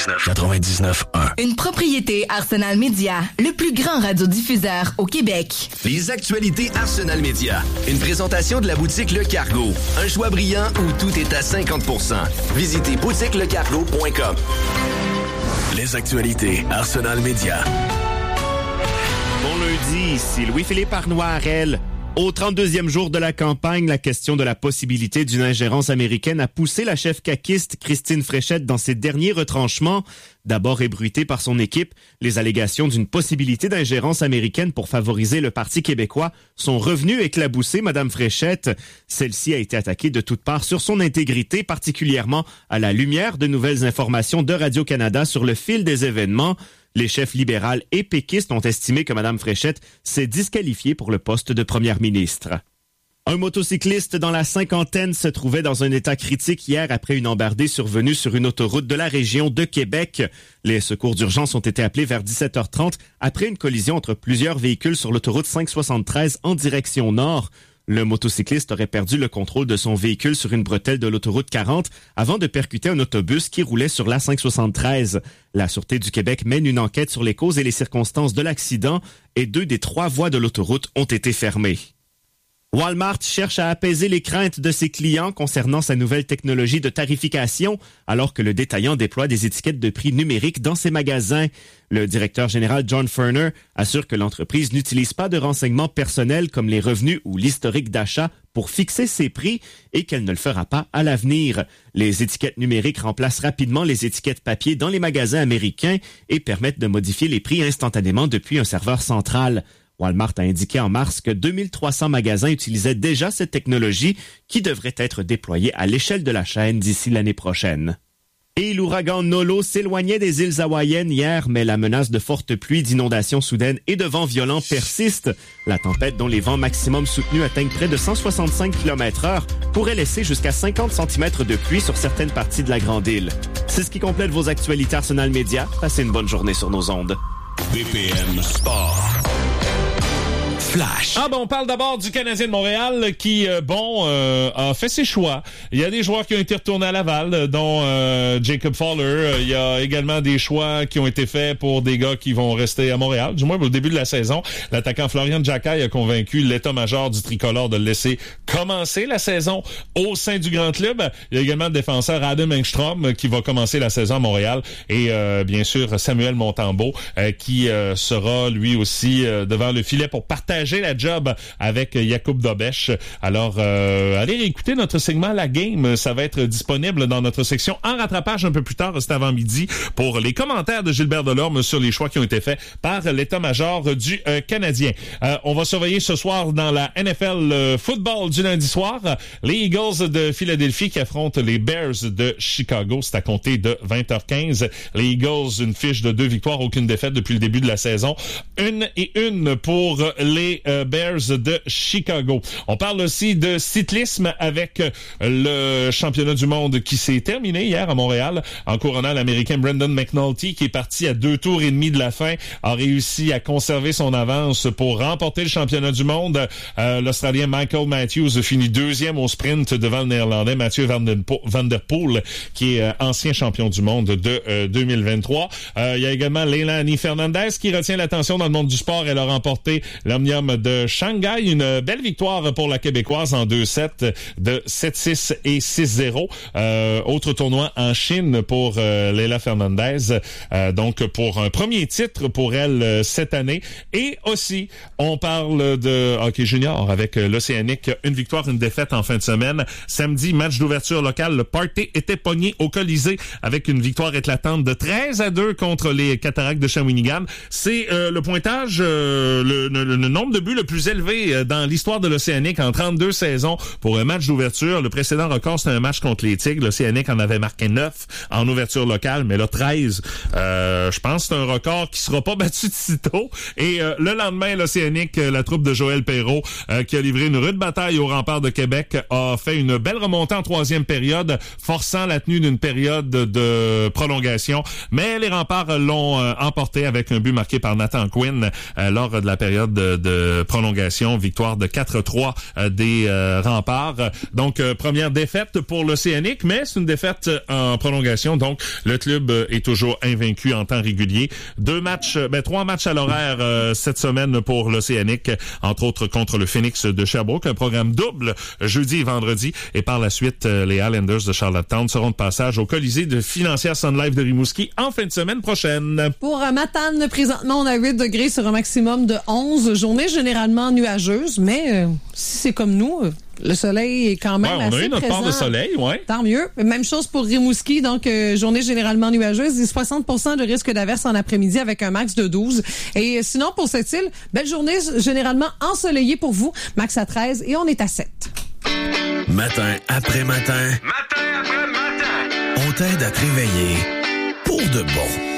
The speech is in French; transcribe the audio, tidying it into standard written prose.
99.1. Une propriété Arsenal Média, le plus grand radiodiffuseur au Québec. Les actualités Arsenal Média. Une présentation de la boutique Le Cargo. Un choix brillant où tout est à 50%. Visitez boutiquelecargo.com. Les actualités Arsenal Média. Bon lundi, ici Louis-Philippe Arnoirel. Au 32e jour de la campagne, la question de la possibilité d'une ingérence américaine a poussé la chef caquiste Christine Fréchette dans ses derniers retranchements. D'abord ébruitée par son équipe, les allégations d'une possibilité d'ingérence américaine pour favoriser le Parti québécois sont revenues éclabousser Mme Fréchette. Celle-ci a été attaquée de toutes parts sur son intégrité, particulièrement à la lumière de nouvelles informations de Radio-Canada sur le fil des événements. Les chefs libérales et péquistes ont estimé que Mme Fréchette s'est disqualifiée pour le poste de première ministre. Un motocycliste dans la cinquantaine se trouvait dans un état critique hier après une embardée survenue sur une autoroute de la région de Québec. Les secours d'urgence ont été appelés vers 17h30 après une collision entre plusieurs véhicules sur l'autoroute 573 en direction nord. Le motocycliste aurait perdu le contrôle de son véhicule sur une bretelle de l'autoroute 40 avant de percuter un autobus qui roulait sur la 573. La Sûreté du Québec mène une enquête sur les causes et les circonstances de l'accident et 2 des 3 voies de l'autoroute ont été fermées. Walmart cherche à apaiser les craintes de ses clients concernant sa nouvelle technologie de tarification, alors que le détaillant déploie des étiquettes de prix numériques dans ses magasins. Le directeur général John Furner assure que l'entreprise n'utilise pas de renseignements personnels comme les revenus ou l'historique d'achat pour fixer ses prix et qu'elle ne le fera pas à l'avenir. Les étiquettes numériques remplacent rapidement les étiquettes papier dans les magasins américains et permettent de modifier les prix instantanément depuis un serveur central. Walmart a indiqué en mars que 2300 magasins utilisaient déjà cette technologie qui devrait être déployée à l'échelle de la chaîne d'ici l'année prochaine. Et l'ouragan Nolo s'éloignait des îles hawaïennes hier, mais la menace de fortes pluies, d'inondations soudaines et de vents violents persiste. La tempête, dont les vents maximum soutenus atteignent près de 165 km/h, pourrait laisser jusqu'à 50 cm de pluie sur certaines parties de la grande île. C'est ce qui complète vos actualités Arsenal Média. Passez une bonne journée sur nos ondes. BPM Sport. Flash. On parle d'abord du Canadien de Montréal qui, a fait ses choix. Il y a des joueurs qui ont été retournés à Laval, dont Jacob Fowler. Il y a également des choix qui ont été faits pour des gars qui vont rester à Montréal. Du moins, au début de la saison, l'attaquant Florian Jacquet a convaincu l'état-major du tricolore de le laisser commencer la saison au sein du grand club. Il y a également le défenseur Adam Engstrom qui va commencer la saison à Montréal. Et bien sûr, Samuel Montembeault qui sera lui aussi devant le filet pour partager la job avec Jakub Dobeš. Alors, allez réécouter notre segment La Game. Ça va être disponible dans notre section en rattrapage un peu plus tard cet avant-midi pour les commentaires de Gilbert Delorme sur les choix qui ont été faits par l'état-major du Canadien. On va surveiller ce soir dans la NFL football du lundi soir les Eagles de Philadelphie qui affrontent les Bears de Chicago. C'est à compter de 20h15. Les Eagles, une fiche de 2 victoires, aucune défaite depuis le début de la saison. 1-1 pour les Bears de Chicago. On parle aussi de cyclisme avec le championnat du monde qui s'est terminé hier à Montréal en couronnant l'Américain Brendan McNulty qui est parti à 2 tours et demi de la fin, a réussi à conserver son avance pour remporter le championnat du monde. L'Australien Michael Matthews finit 2e au sprint devant le Néerlandais Mathieu Van Der Poel qui est ancien champion du monde de 2023. Il y a également Leilani Fernandez qui retient l'attention dans le monde du sport. Elle a remporté l'Omnium de Shanghai, une belle victoire pour la Québécoise en 2-7 de 7-6 et 6-0. Autre tournoi en Chine pour Leila Fernandez, donc pour un premier titre pour elle cette année. Et aussi, on parle de hockey junior avec l'Océanique, une victoire, une défaite en fin de semaine. Samedi, match d'ouverture locale, le Party était pogné au Colisée avec une victoire éclatante de 13-2 contre les Cataractes de Shawinigan. C'est le pointage, le nombre de buts le plus élevé dans l'histoire de l'Océanique en 32 saisons pour un match d'ouverture. Le précédent record, c'était un match contre les Tigres. L'Océanique en avait marqué 9 en ouverture locale, mais là, 13. Je pense que c'est un record qui sera pas battu de sitôt. Et le lendemain, l'Océanique, la troupe de Joël Perreault, qui a livré une rude bataille au rempart de Québec, a fait une belle remontée en 3e période, forçant la tenue d'une période de prolongation. Mais les remparts l'ont emporté avec un but marqué par Nathan Quinn lors de la période de de prolongation, victoire de 4-3 des Remparts. Donc, première défaite pour l'Océanique, mais c'est une défaite en prolongation. Donc, le club est toujours invaincu en temps régulier. 3 matchs à l'horaire cette semaine pour l'Océanique, entre autres contre le Phoenix de Sherbrooke. Un programme double jeudi et vendredi. Et par la suite, les Highlanders de Charlottetown seront de passage au Colisée de Financière Sun Life de Rimouski en fin de semaine prochaine. Pour Matane, présentement, on a 8 degrés sur un maximum de 11. Journée généralement nuageuse, mais si c'est comme nous... Le soleil est quand même assez présent. On a eu notre part de soleil, ouais. Tant mieux. Même chose pour Rimouski, donc journée généralement nuageuse, 60% de risque d'averse en après-midi avec un max de 12. Et sinon, pour cette île, belle journée généralement ensoleillée pour vous, max à 13 et on est à 7. Matin après matin. Matin après matin. On t'aide à te réveiller pour de bon.